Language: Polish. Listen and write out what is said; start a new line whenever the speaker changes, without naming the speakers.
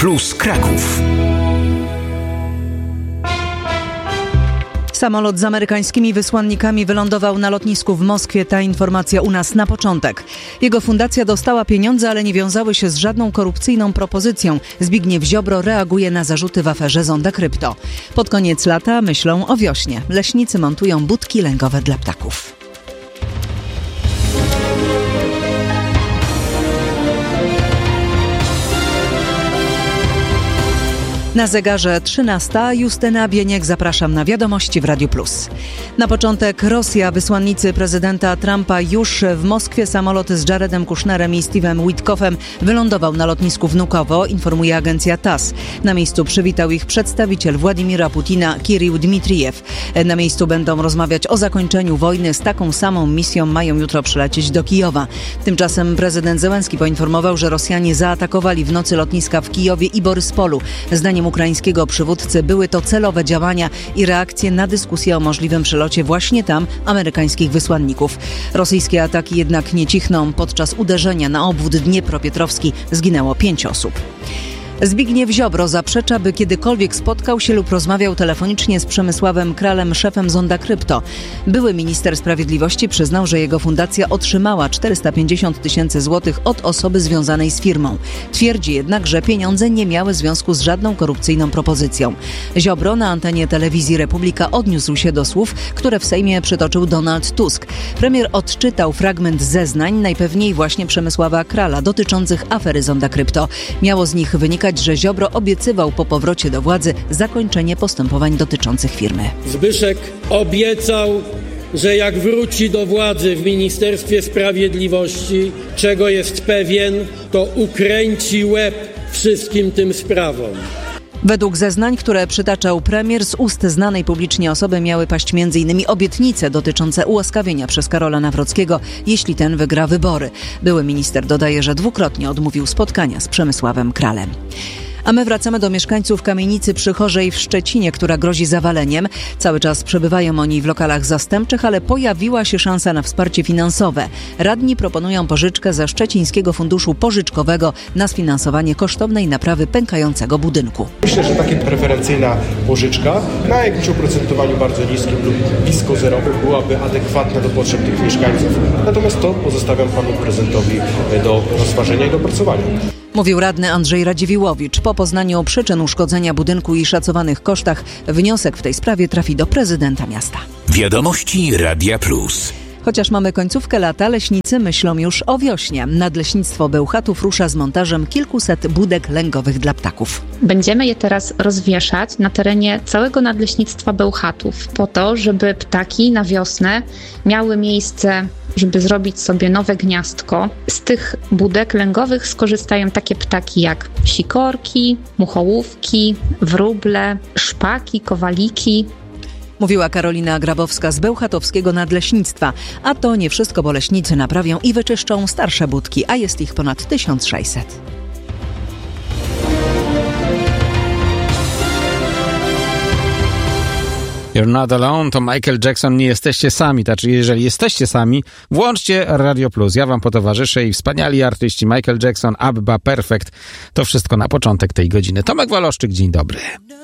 Plus Kraków.
Samolot z amerykańskimi wysłannikami wylądował na lotnisku w Moskwie. Ta informacja u nas na początek. Jego fundacja dostała pieniądze, ale nie wiązały się z żadną korupcyjną propozycją. Zbigniew Ziobro reaguje na zarzuty w aferze Zonda Krypto. Pod koniec lata myślą o wiośnie. Leśnicy montują budki lęgowe dla ptaków. Na zegarze 13. Justyna Bieniek, zapraszam na wiadomości w Radiu Plus. Na początek Rosja. Wysłannicy prezydenta Trumpa już w Moskwie. Samolot z Jaredem Kushnerem i Steve'em Witkoffem wylądował na lotnisku Wnukowo, informuje agencja TASS. Na miejscu przywitał ich przedstawiciel Władimira Putina, Kirył Dmitrijew. Na miejscu będą rozmawiać o zakończeniu wojny. Z taką samą misją mają jutro przylecieć do Kijowa. Tymczasem prezydent Zełenski poinformował, że Rosjanie zaatakowali w nocy lotniska w Kijowie i Boryspolu. Zdaniem ukraińskiego przywódcy były to celowe działania i reakcje na dyskusję o możliwym przelocie właśnie tam amerykańskich wysłanników. Rosyjskie ataki jednak nie cichną. Podczas uderzenia na obwód Dniepropietrowski zginęło 5 osób. Zbigniew Ziobro zaprzecza, by kiedykolwiek spotkał się lub rozmawiał telefonicznie z Przemysławem Kralem, szefem Zonda Krypto. Były minister sprawiedliwości przyznał, że jego fundacja otrzymała 450 000 złotych od osoby związanej z firmą. Twierdzi jednak, że pieniądze nie miały związku z żadną korupcyjną propozycją. Ziobro na antenie telewizji Republika odniósł się do słów, które w Sejmie przytoczył Donald Tusk. Premier odczytał fragment zeznań, najpewniej właśnie Przemysława Krala, dotyczących afery Zonda Krypto. Miało z nich wynikać, że Ziobro obiecywał po powrocie do władzy zakończenie postępowań dotyczących firmy.
Zbyszek obiecał, że jak wróci do władzy w Ministerstwie Sprawiedliwości, czego jest pewien, to ukręci łeb wszystkim tym sprawom.
Według zeznań, które przytaczał premier, z ust znanej publicznie osoby miały paść m.in. obietnice dotyczące ułaskawienia przez Karola Nawrockiego, jeśli ten wygra wybory. Były minister dodaje, że dwukrotnie odmówił spotkania z Przemysławem Kralem. A my wracamy do mieszkańców kamienicy przy Chorzej w Szczecinie, która grozi zawaleniem. Cały czas przebywają oni w lokalach zastępczych, ale pojawiła się szansa na wsparcie finansowe. Radni proponują pożyczkę ze Szczecińskiego Funduszu Pożyczkowego na sfinansowanie kosztownej naprawy pękającego budynku.
Myślę, że taka preferencyjna pożyczka na jakimś oprocentowaniu bardzo niskim lub blisko zerowym byłaby adekwatna do potrzeb tych mieszkańców. Natomiast to pozostawiam panu prezydentowi do rozważenia i do opracowania.
Mówił radny Andrzej Radziwiłowicz. Po poznaniu przyczyn uszkodzenia budynku i szacowanych kosztach wniosek w tej sprawie trafi do prezydenta miasta.
Wiadomości Radia Plus.
Chociaż mamy końcówkę lata, leśnicy myślą już o wiośnie. Nadleśnictwo Bełchatów rusza z montażem kilkuset budek lęgowych dla ptaków.
Będziemy je teraz rozwieszać na terenie całego Nadleśnictwa Bełchatów po to, żeby ptaki na wiosnę miały miejsce, żeby zrobić sobie nowe gniazdko. Z tych budek lęgowych skorzystają takie ptaki jak sikorki, muchołówki, wróble, szpaki, kowaliki.
Mówiła Karolina Grabowska z Bełchatowskiego Nadleśnictwa. A to nie wszystko, bo leśnicy naprawią i wyczyszczą starsze budki, a jest ich ponad 1600.
You're not alone, to Michael Jackson, nie jesteście sami. Znaczy, jeżeli jesteście sami, włączcie Radio Plus. Ja wam potowarzyszę i wspaniali artyści Michael Jackson, Abba, Perfect. To wszystko na początek tej godziny. Tomek Waloszczyk, dzień dobry.